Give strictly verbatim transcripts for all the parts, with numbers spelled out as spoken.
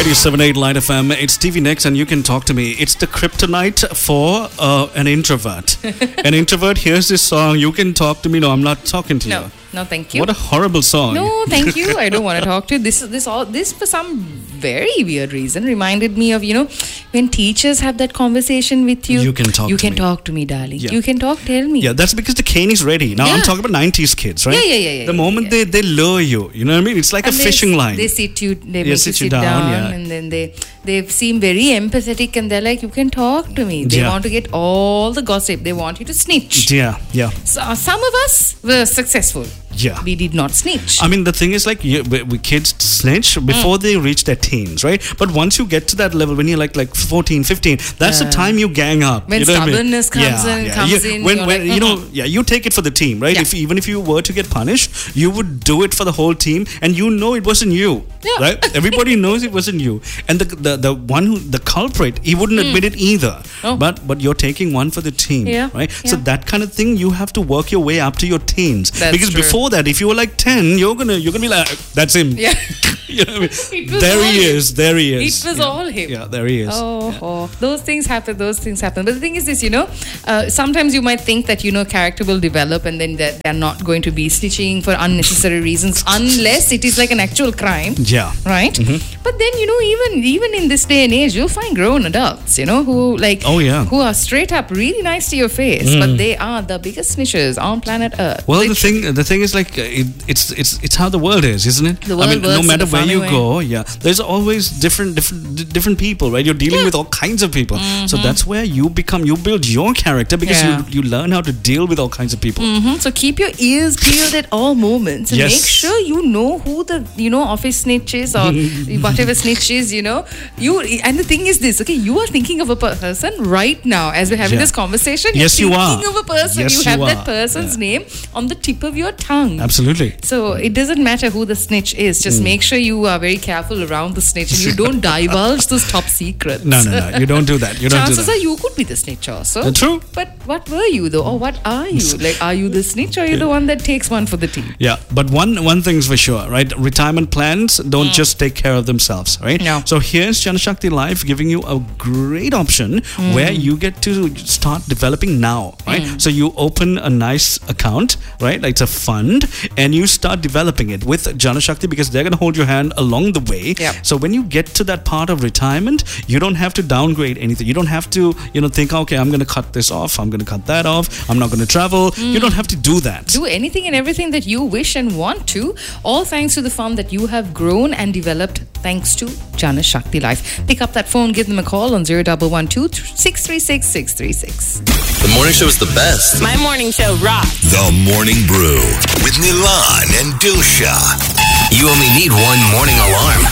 eighty-seven point eight Light F M. It's T V Next and you can talk to me. It's the kryptonite for uh, an introvert. An introvert hears this song, you can talk to me. No, I'm not talking to No, you. no, thank you. What a horrible song. No, thank you. I don't want to talk to you. This, this, all, this for some very weird reason reminded me of, you know, when teachers have that conversation with you. You can talk You to can me. talk to me, darling. Yeah. You can talk, tell me. Yeah, that's because the cane is ready. Now I'm Yeah. talking about nineties kids, right? Yeah, yeah, yeah, yeah, The yeah, moment yeah. they they lure you, you know what I mean? It's like And a they- fishing line. They sit you, they Yeah, make sit you you sit down, down, yeah. and then they they seem very empathetic, and they're like, you can talk to me. They Yeah. want to get all the gossip. They want you to snitch. Yeah, yeah, So, uh, some of us were successful. yeah. We did not snitch. I mean, the thing is, like, you, we, we kids snitch before they reach their teens, right? But once you get to that level, when you're like like fourteen, fifteen, that's the time you gang up. When you know what I mean? stubbornness comes in- comes You- in, when, you're when, like, you know, "Mm-mm." yeah, you take it for the team, right? Yeah. If even if you were to get punished, you would do it for the whole team, and you know it wasn't you, Yeah. right? Everybody knows it wasn't you, and the the, the one who the culprit, he wouldn't admit it either. Oh. But but you're taking one for the team, Yeah, right? So yeah. that kind of thing, you have to work your way up to your teens, That's because true. before that, if you were like ten, you're gonna you're gonna be like, that's him. Yeah. You know what I mean? It was There all he him. is. There he is. It was yeah. all him. Yeah, there he is. Oh, Yeah. oh, those things happen. Those things happen. But the thing is, this, you know, uh, sometimes you might think that, you know, character will develop, and then they're, they're not going to be snitching for unnecessary reasons unless it is like an actual crime, Yeah. right? Mm-hmm. But then, you know, even even in this day and age, you'll find grown adults, you know, who like Oh, yeah. Mm. who are straight up really nice to your face, but they are the biggest snitchers on planet Earth. Well, the Literally. thing, the thing is, like, uh, it, it's, it's, it's how the world is, isn't it? The I world mean, no works in matter a where funny you way. go, yeah, there's always different, different, d- different people, right? You're dealing with all kinds of people, so that's where you become, you build your character because Mm-hmm. Yeah. you, you learn how to deal with all kinds of people. Mhm. So keep your ears peeled at all moments and Yes. make sure you know who the, you know, office snitch is or whatever snitch is, you know. You and the thing is this, okay, you are thinking of a person right now as we're having Yeah. this conversation. Yes, you're you are. thinking of a person. Yes, you you have are. that person's Yeah. name on the tip of your tongue. Absolutely. So it doesn't matter who the snitch is. Just Hmm. make sure you are very careful around the snitch and you don't divulge those top secrets. No, no, no. You don't do that. You don't Chances do are that. you could be the snitch also. Uh, true. But what were you though? Or what are you? Like, are you the snitch or are you the one that takes one for the team? Yeah, but one one thing's for sure, right? Retirement plans don't just take care of themselves, right? No. So here's Janashakti Life giving you a great option where you get to start developing now, right? So you open a nice account, right? Like it's a fund, and you start developing it with Janashakti because they're going to hold your hand along the way. Yep. So when you get to that part of retirement, you don't have to downgrade anything. You don't have to, you know, think, okay, I'm going to cut this off. I'm going to cut that off. I'm not going to travel. You don't have to do that. Do anything and everything that you wish and want to, all thanks to the fund that you have grown and developed thanks to Jana Shakti Life. Pick up that phone, give them a call on zero one one two, six three six, six three six. The morning show is the best. My morning show rocks. The Morning Brew with Milan and Dusha. You only need one morning alarm.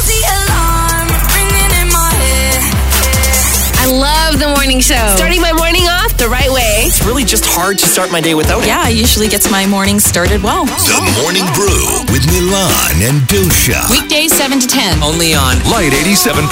I love the morning show. Starting my morning off the right way. It's really just hard to start my day without it. Yeah, usually gets my morning started well. The Morning Brew with Milan and Dusha. Weekdays seven to ten. Only on Light eighty-seven